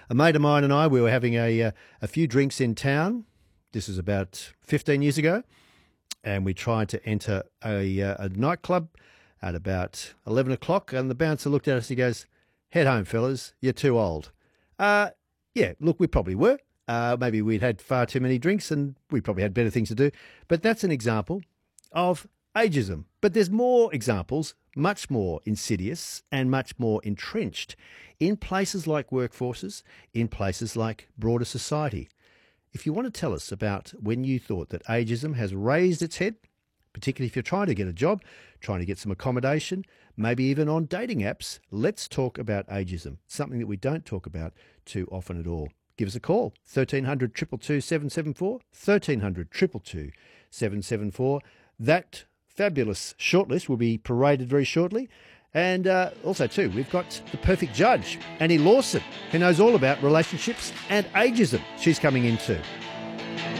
A mate of mine and I, we were having a few drinks in town. This was about 15 years ago. And we tried to enter a nightclub at about 11 o'clock. And the bouncer looked at us and he goes, "Head home, fellas. You're too old." Yeah, look, we probably were. Maybe we'd had far too many drinks and we probably had better things to do. But that's an example of ageism. But there's more examples, much more insidious and much more entrenched in places like workforces, in places like broader society. If you want to tell us about when you thought that ageism has raised its head, particularly if you're trying to get a job, trying to get some accommodation, maybe even on dating apps, let's talk about ageism, something that we don't talk about too often at all. Give us a call, 1300 222 774, 1300 222 774. That fabulous shortlist will be paraded very shortly. And also, too, we've got the perfect judge, Annie Lawson, who knows all about relationships and ageism. She's coming in too.